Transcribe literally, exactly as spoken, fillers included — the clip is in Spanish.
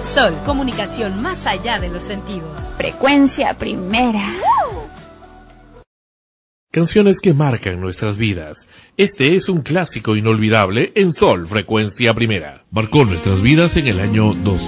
Sol, comunicación más allá de los sentidos. Frecuencia Primera. Canciones que marcan nuestras vidas. Este es un clásico inolvidable en Sol, Frecuencia Primera. Marcó nuestras vidas en el año dos mil.